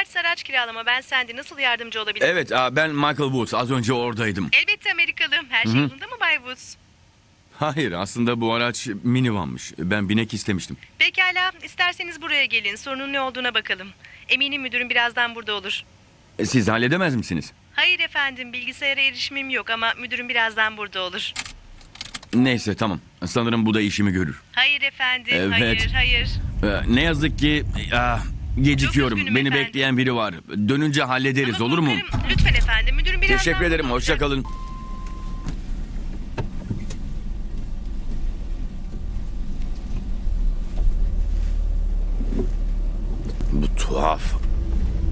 Hertz araç kiralama. Ben Sandy. Nasıl yardımcı olabilirim? Evet, ben Michael Woods. Az önce oradaydım. Elbette Amerikalı. Her şey yolunda mı Bay Woods? Hayır, aslında bu araç minivanmış. Ben binek istemiştim. Pekala. İsterseniz buraya gelin. Sorunun ne olduğuna bakalım. Eminim müdürüm birazdan burada olur. Siz halledemez misiniz? Hayır efendim. Bilgisayara erişimim yok ama müdürüm birazdan burada olur. Neyse, tamam. Sanırım bu da işimi görür. Hayır efendim. Evet. Hayır. Ne yazık ki gecikiyorum. Çok üzgünüm Beni efendim. bekleyen biri var. Dönünce hallederiz, Ama olur mu? korkarım- Lütfen efendim. Müdürüm birazdan Teşekkür ederim. burada Hoşça olacak. kalın. Bu tuhaf.